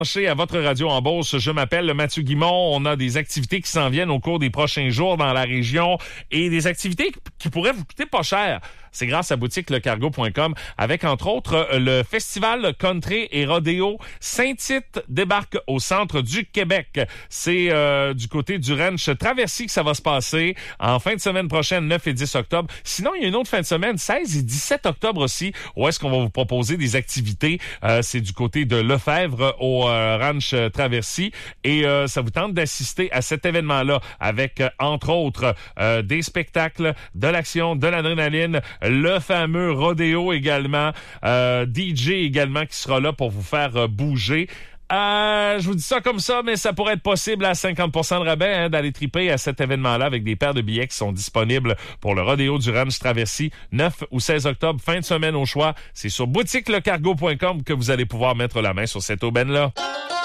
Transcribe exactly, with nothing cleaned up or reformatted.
À votre radio en Beauce, je m'appelle Mathieu Guimond. On a des activités qui s'en viennent au cours des prochains jours dans la région et des activités qui pourraient vous coûter pas cher. C'est grâce à boutique le cargo point com avec, entre autres, le festival country et rodéo Saint-Tite débarque au centre du Québec. C'est euh, du côté du ranch Traversy que ça va se passer en fin de semaine prochaine, neuf et dix octobre. Sinon, il y a une autre fin de semaine, seize et dix-sept octobre aussi, où est-ce qu'on va vous proposer des activités. Euh, c'est du côté de Lefebvre au euh, ranch Traversy et euh, ça vous tente d'assister à cet événement-là avec, euh, entre autres, euh, des spectacles, de l'action, de l'adrénaline, le fameux rodéo également, euh, D J également qui sera là pour vous faire euh, bouger. Euh, je vous dis ça comme ça, mais ça pourrait être possible à cinquante pour cent de rabais hein, d'aller triper à cet événement-là avec des paires de billets qui sont disponibles pour le rodéo du Ranch Traversy, neuf ou seize octobre, fin de semaine au choix. C'est sur boutique le cargo point com que vous allez pouvoir mettre la main sur cette aubaine-là.